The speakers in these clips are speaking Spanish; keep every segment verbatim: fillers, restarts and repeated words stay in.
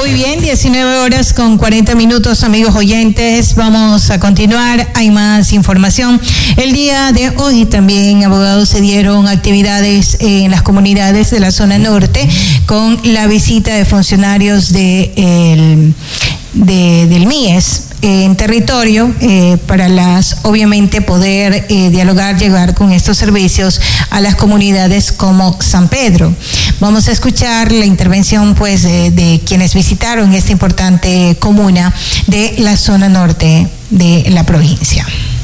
Muy bien, diecinueve horas con cuarenta minutos, amigos oyentes. Vamos a continuar, hay más información. El día de hoy también, abogados, se dieron actividades en las comunidades de la zona norte con la visita de funcionarios de el, de, del M I E S en territorio eh, para las, obviamente, poder eh, dialogar, llegar con estos servicios a las comunidades como San Pedro. Vamos a escuchar la intervención, pues, de, de quienes visitaron esta importante comuna de la zona norte de la provincia.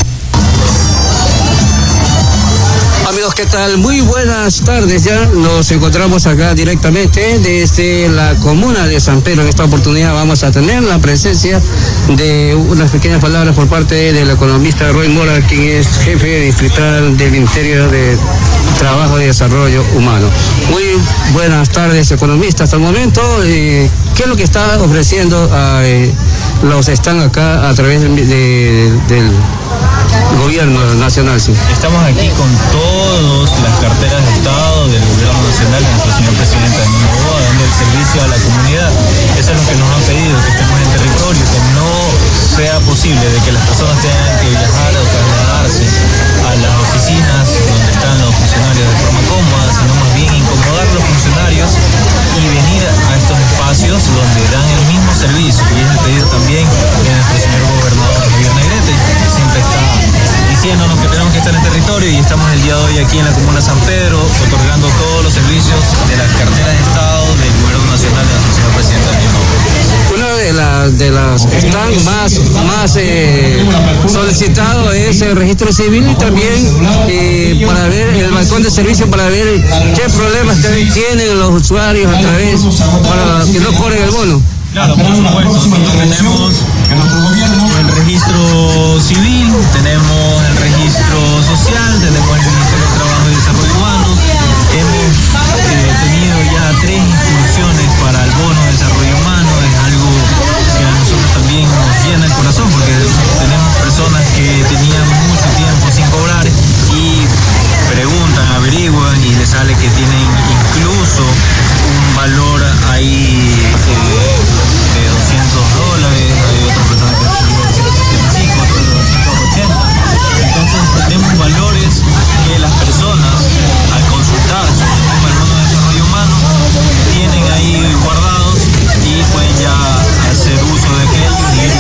Amigos, ¿qué tal? Muy buenas tardes. Ya nos encontramos acá directamente desde la comuna de San Pedro. En esta oportunidad vamos a tener la presencia de unas pequeñas palabras por parte del economista Roy Mora, quien es jefe distrital del Ministerio de Trabajo y Desarrollo Humano. Muy buenas tardes, economista. Hasta el momento, eh, ¿qué es lo que está ofreciendo a eh, los que están acá a través de, de, del gobierno nacional? Sí. Estamos aquí con todas las carteras de Estado del gobierno nacional, nuestro señor presidente Daniel Noboa, dando el servicio a la comunidad. Eso es lo que nos han pedido, que estemos en territorio, que no sea posible de que las personas tengan que viajar o trasladarse a las oficinas donde están los funcionarios de forma cómoda, sino más bien incomodar a los funcionarios y venir a estos espacios donde dan el mismo servicio, y es el pedido también de nuestro señor gobernador Javier Negrete, que siempre está diciéndonos que tenemos que estar en territorio, y estamos el día de hoy aquí en la comuna de San Pedro otorgando todos los servicios de las carteras de Estado del gobierno nacional de nuestro señor presidente Daniel Noboa. Una de las de las que están más, más eh, solicitado es el registro civil, y también eh, para ver el balcón de servicio, para ver qué problemas tienen los usuarios a través, para que no cobren el bono. Claro, por supuesto, nosotros tenemos el registro civil, tenemos el registro social, tenemos el Ministerio de Trabajo y Desarrollo Humano. Hemos eh, tenido ya tres incursiones para el bono de desarrollo humano. Es algo que a nosotros también nos llena el corazón, porque tenemos personas que tenían mucho tiempo sin cobrar y preguntan, averiguan y les sale que tienen incluso un valor ahí eh, de doscientos dólares, hay otras personas que tienen ciento setenta y cinco, otros de doscientos ochenta. Entonces tenemos valores que las personas, al consultar sobre el tema del bono de desarrollo humano, tienen ahí guardados y pueden ya hacer uso de aquellos.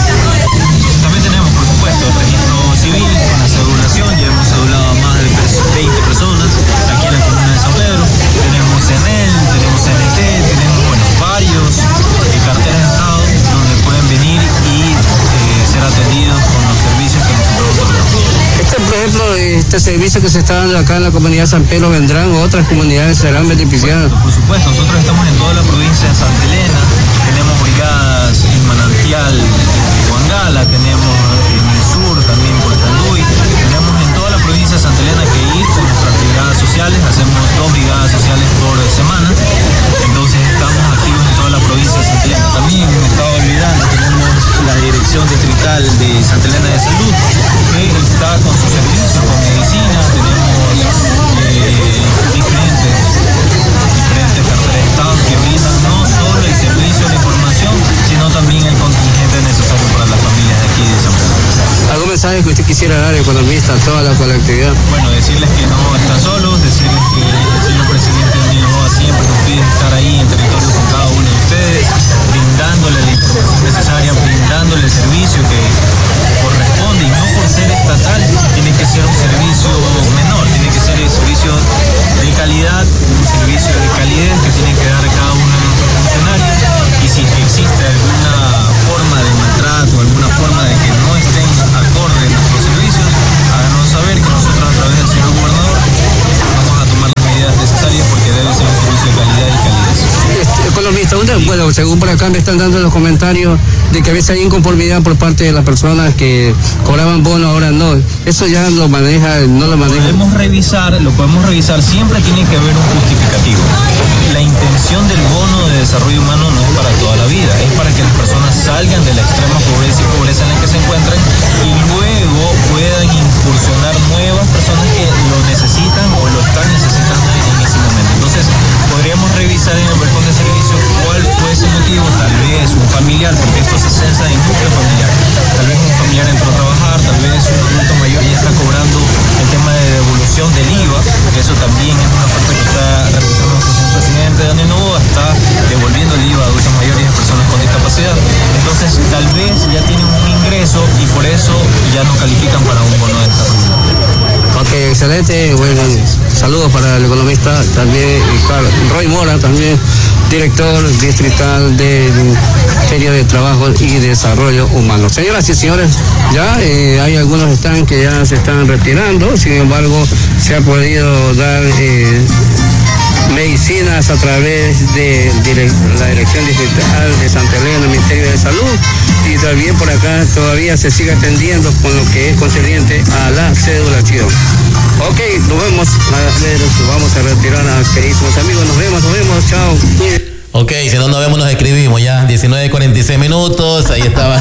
Y también tenemos, por supuesto, el registro civil con la cedulación. Ya hemos cedulado a más de veinte personas aquí en la comuna de San Pedro. Tenemos C N E L, tenemos C N T, tenemos, bueno, varios eh, carteras de Estado donde pueden venir y eh, ser atendidos con los servicios que nosotros otorgamos. Este, por ejemplo, este servicio que se está dando acá en la comunidad de San Pedro, ¿vendrán otras comunidades, serán beneficiadas? Por supuesto, nosotros estamos en toda la provincia de Santa Elena, tenemos brigadas en Manantial, en Huangala, tenemos en el sur también por Tanduy, tenemos en toda la provincia de Santa Elena que ir con nuestras brigadas sociales, hacemos dos brigadas sociales por semana, entonces estamos activos en toda la provincia de Santa Elena. También me estaba olvidando, tenemos la Dirección Distrital de Santa Elena de Salud, que está con su servicio, con medicina, tenemos eh, diferentes, diferentes carteras de Estado que brindan no solo el servicio, la información, sino también el contingente necesario para las familias de aquí de San Pedro. ¿Algún mensaje que usted quisiera dar, economista, a toda la colectividad? Bueno, decirles que no están solos, decirles que el señor presidente Daniel Noboa siempre nos pide estar ahí en territorio con cada uno de ustedes, brindándole la información necesaria, brindándole el servicio que corresponde, y no por ser estatal tiene que ser un servicio menor, tiene que ser el servicio de calidad, un servicio de calidez que tiene que dar cada uno de nuestros funcionarios, y si existe alguna forma de maltrato, alguna forma de que no estén acorde nuestros servicios, háganos saber que nosotros, a través del señor gobernador, vamos a tomar las medidas necesarias, porque debe ser un servicio de calidad y calidez. Este, economista, bueno, según por acá me están dando los comentarios de que a veces hay inconformidad por parte de las personas que cobraban bono, ahora no. Eso ya lo maneja, no lo maneja. Podemos revisar, lo podemos revisar, siempre tiene que haber un justificativo. La intención del bono de desarrollo humano no es para toda la vida, es para que las personas salgan de la extrema pobreza y pobreza en la que se encuentran y luego puedan incursionar nuevas personas que lo necesitan o lo están necesitando en ese momento. Entonces, podríamos revisar en el balcón de servicio cuál fue ese motivo, tal vez eso ya no califican para un bono de desarrollo. Ok, excelente. Bueno, saludos para el economista, también Roy Mora, también director distrital del Ministerio de Trabajo y Desarrollo Humano. Señoras y señores, ya eh, hay algunos están que ya se están retirando, sin embargo, se ha podido dar eh, medicinas a través de, de la Dirección Distrital de Santa Elena, Ministerio de Salud, y también por acá todavía se sigue atendiendo con lo que es concerniente a la cedulación. Ok, nos vemos, vamos a retirar a queridos amigos, nos vemos, nos vemos, chao. Ok, si no nos vemos nos escribimos ya, diecinueve cuarenta y seis minutos, ahí estaba,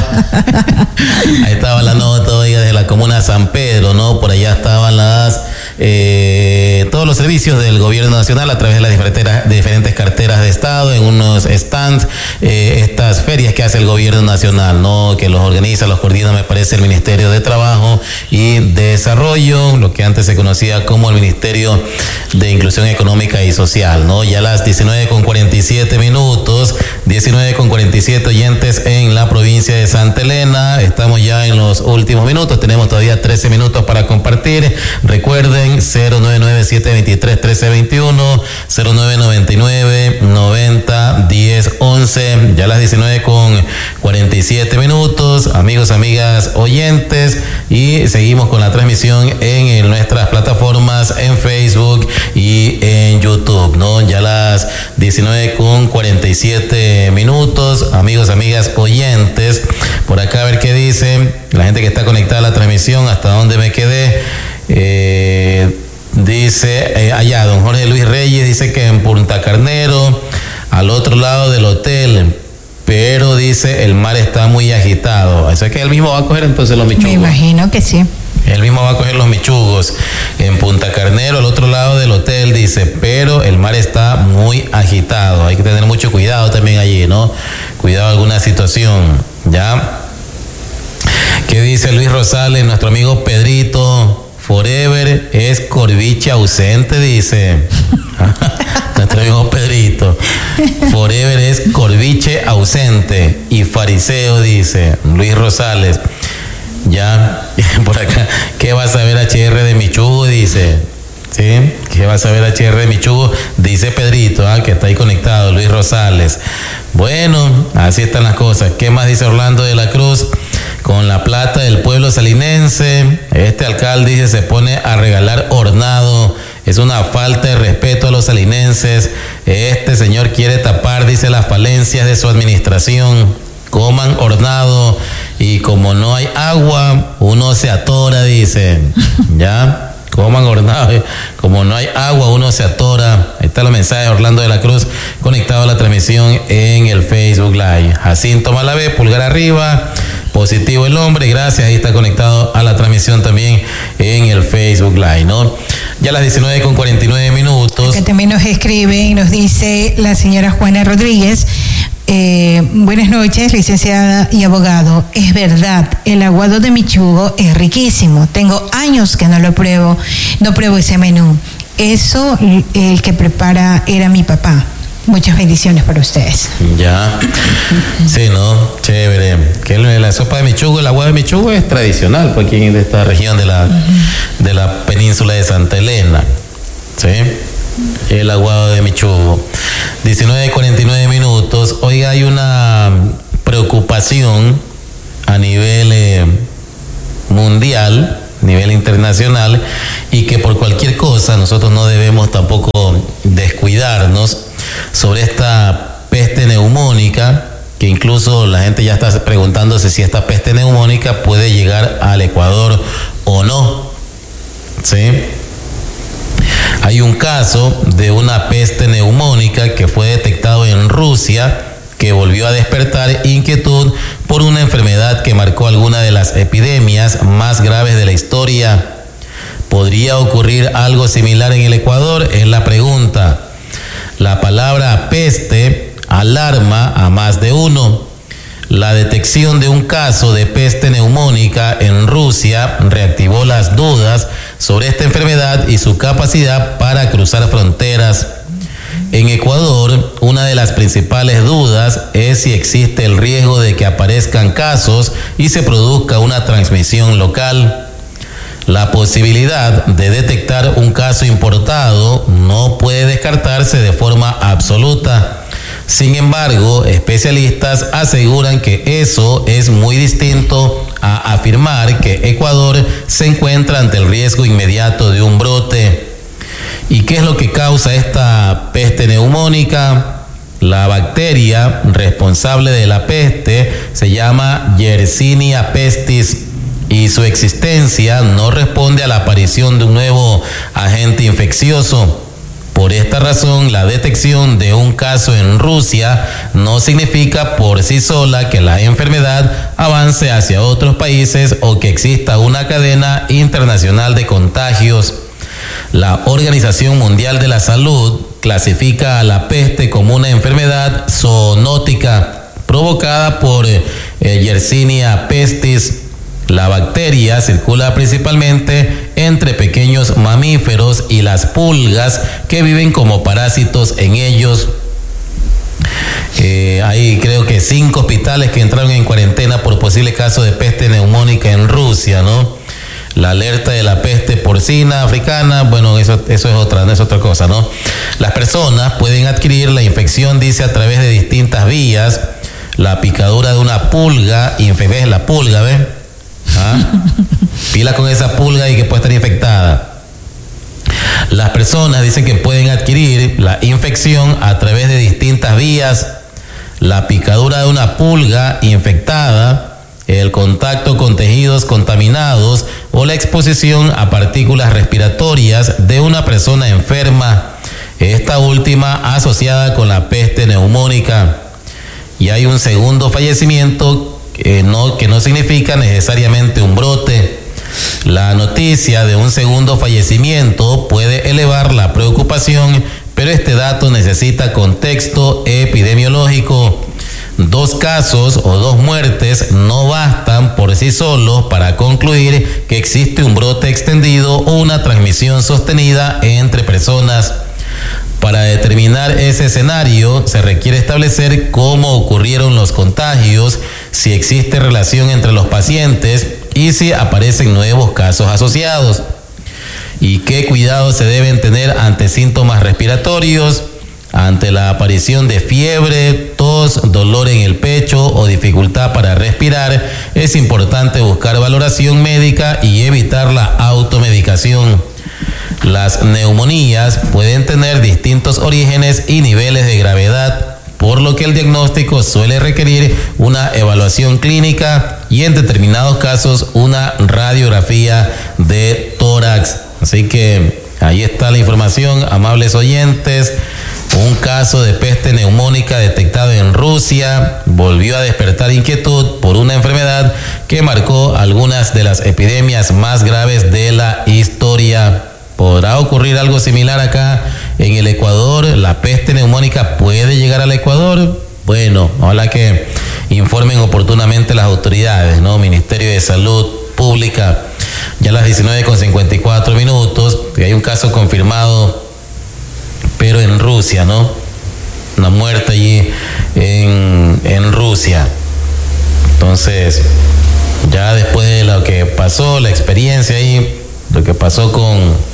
ahí estaba la nota, oiga, de la comuna de San Pedro, ¿no? Por allá estaban las, eh, todos los servicios del gobierno nacional a través de las diferentes, de diferentes carteras de Estado, en unos stands, eh, estas ferias que hace el gobierno nacional, ¿no? Que los organiza, los coordina, me parece, el Ministerio de Trabajo y Desarrollo, lo que antes se conocía como el Ministerio de Inclusión Económica y Social, ¿no? Ya a las diecinueve con cuarenta y siete minutos, diecinueve con cuarenta y siete oyentes en la provincia de Santa Elena. Estamos ya en los últimos minutos, tenemos todavía trece minutos para compartir. Recuerden, cero nueve nueve siete dos tres uno tres dos uno, cero nueve nueve nueve noventa diez once. Ya a las diecinueve con cuarenta y siete minutos, amigos, amigas, oyentes, y seguimos con la transmisión en, en nuestras plataformas en Facebook y en YouTube, ¿no? Ya a las diecinueve con cuarenta y siete minutos, amigos, amigas, oyentes, por acá a ver qué dice la gente que está conectada a la transmisión, hasta dónde me quedé. Eh, dice, eh, allá, don Jorge Luis Reyes dice que en Punta Carnero, al otro lado del hotel, pero dice, el mar está muy agitado. Eso es que él mismo va a coger entonces los michugos. Me imagino que sí. Él mismo va a coger los michugos en Punta Carnero, al otro lado del hotel, dice, pero el mar está muy agitado. Hay que tener mucho cuidado también allí, ¿no? Cuidado alguna situación, ¿ya? ¿Qué dice Luis Rosales, nuestro amigo Pedrito? Forever es corviche ausente, dice. Nuestro amigo Pedrito. Forever es corviche ausente y fariseo, dice Luis Rosales. Ya, por acá, ¿qué va a saber H R de Michugo? Dice, ¿sí? ¿Qué va a saber H R de Michugo? Dice Pedrito, ¿ah? Que está ahí conectado, Luis Rosales. Bueno, así están las cosas. ¿Qué más dice Orlando de la Cruz? Con la plata del pueblo salinense, este alcalde dice, se pone a regalar hornado. Es una falta de respeto a los salinenses. Este señor quiere tapar, dice, las falencias de su administración. Coman hornado y como no hay agua, uno se atora, dice. ¿Ya? Coman hornado. Como no hay agua, uno se atora. Ahí está el mensaje de Orlando de la Cruz, conectado a la transmisión en el Facebook Live. Jacinto Malavé, pulgar arriba. Positivo el hombre, gracias. Ahí está conectado a la transmisión también en el Facebook Live, ¿no? Ya a las diecinueve con cuarenta y nueve minutos. Que también nos escribe y nos dice la señora Juana Rodríguez. Eh, buenas noches, licenciada y abogado. Es verdad, el aguado de Michugo es riquísimo. Tengo años que no lo pruebo, no pruebo ese menú. Eso, el que prepara era mi papá. Muchas bendiciones para ustedes. Ya, sí, ¿no? Chévere. Que la sopa de Michugo, el aguado de Michugo es tradicional por aquí en esta región de la, uh-huh. de la península de Santa Elena. ¿Sí? El aguado de Michugo. diecinueve cuarenta y nueve minutos. Oiga, hay una preocupación a nivel eh, mundial, a nivel internacional, y que por cualquier cosa nosotros no debemos tampoco descuidarnos sobre esta peste neumónica, que incluso la gente ya está preguntándose si esta peste neumónica puede llegar al Ecuador o no. ¿Sí? Hay un caso de una peste neumónica que fue detectado en Rusia, que volvió a despertar inquietud por una enfermedad que marcó alguna de las epidemias más graves de la historia. ¿Podría ocurrir algo similar en el Ecuador? Es la pregunta. La palabra peste alarma a más de uno. La detección de un caso de peste neumónica en Rusia reactivó las dudas sobre esta enfermedad y su capacidad para cruzar fronteras. En Ecuador, una de las principales dudas es si existe el riesgo de que aparezcan casos y se produzca una transmisión local. La posibilidad de detectar un caso importado no puede descartarse de forma absoluta. Sin embargo, especialistas aseguran que eso es muy distinto a afirmar que Ecuador se encuentra ante el riesgo inmediato de un brote. ¿Y qué es lo que causa esta peste neumónica? La bacteria responsable de la peste se llama Yersinia pestis y su existencia no responde a la aparición de un nuevo agente infeccioso. Por esta razón, la detección de un caso en Rusia no significa por sí sola que la enfermedad avance hacia otros países o que exista una cadena internacional de contagios. La Organización Mundial de la Salud clasifica a la peste como una enfermedad zoonótica provocada por eh, Yersinia pestis. La bacteria circula principalmente entre pequeños mamíferos y las pulgas que viven como parásitos en ellos. Eh, hay creo que cinco hospitales que entraron en cuarentena por posible caso de peste neumónica en Rusia, ¿no? La alerta de la peste porcina africana, bueno, eso, eso es otra, no es otra cosa, ¿no? Las personas pueden adquirir la infección, dice, a través de distintas vías. La picadura de una pulga, ¿ves la pulga, ves? ¿Ah? Pila con esa pulga y que puede estar infectada. Las personas dicen que pueden adquirir la infección a través de distintas vías. La picadura de una pulga infectada, el contacto con tejidos contaminados o la exposición a partículas respiratorias de una persona enferma, esta última asociada con la peste neumónica. Y hay un segundo fallecimiento que no, que no significa necesariamente un brote. La noticia de un segundo fallecimiento puede elevar la preocupación, pero este dato necesita contexto epidemiológico. Dos casos o dos muertes no bastan por sí solos para concluir que existe un brote extendido o una transmisión sostenida entre personas. Para determinar ese escenario, se requiere establecer cómo ocurrieron los contagios, si existe relación entre los pacientes y si aparecen nuevos casos asociados. Y qué cuidados se deben tener ante síntomas respiratorios, ante la aparición de fiebre, tos, dolor en el pecho o dificultad para respirar. Es importante buscar valoración médica y evitar la automedicación. Las neumonías pueden tener distintos orígenes y niveles de gravedad, por lo que el diagnóstico suele requerir una evaluación clínica y en determinados casos una radiografía de tórax. Así que ahí está la información, amables oyentes. Un caso de peste neumónica detectado en Rusia volvió a despertar inquietud por una enfermedad que marcó algunas de las epidemias más graves de la historia. ¿Podrá ocurrir algo similar acá en el Ecuador? ¿La peste neumónica puede llegar al Ecuador? Bueno, ojalá que informen oportunamente las autoridades, ¿no? Ministerio de Salud Pública. Ya a las diecinueve con cincuenta y cuatro minutos, hay un caso confirmado, pero en Rusia, ¿no? Una muerte allí en, en Rusia. Entonces, ya después de lo que pasó, la experiencia ahí, lo que pasó con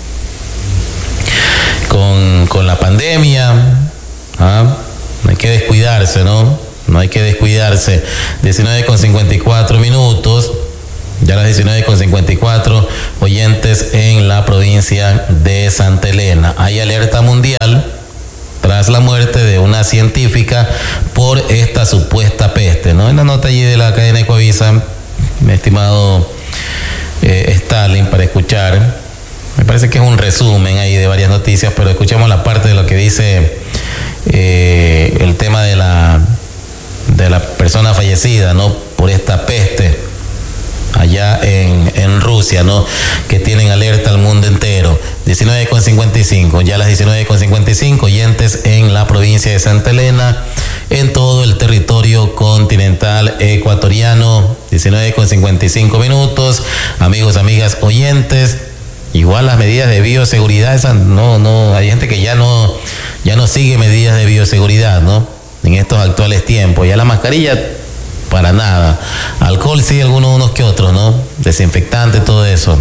Con, con la pandemia, ¿ah? No hay que descuidarse, ¿no? No hay que descuidarse. diecinueve con cincuenta y cuatro minutos, ya las diecinueve con cincuenta y cuatro, oyentes en la provincia de Santa Elena. Hay alerta mundial tras la muerte de una científica por esta supuesta peste, ¿no? En la nota allí de la cadena Ecoavisa, mi estimado eh, Stalin, para escuchar. Me parece que es un resumen ahí de varias noticias, pero escuchemos la parte de lo que dice eh, el tema de la de la persona fallecida, ¿no? Por esta peste allá en, en Rusia, ¿no? Que tienen alerta al mundo entero. diecinueve con cincuenta y cinco, ya las diecinueve con cincuenta y cinco, oyentes en la provincia de Santa Elena, en todo el territorio continental ecuatoriano. diecinueve con cincuenta y cinco minutos, amigos, amigas, oyentes. Igual las medidas de bioseguridad, esas no, no, hay gente que ya no, ya no sigue medidas de bioseguridad, ¿no? En estos actuales tiempos. Ya la mascarilla, para nada. Alcohol sí, algunos unos que otros, ¿no? Desinfectante, todo eso.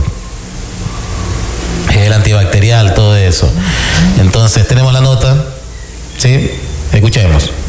Gel antibacterial, todo eso. Entonces, tenemos la nota, ¿sí? Escuchemos.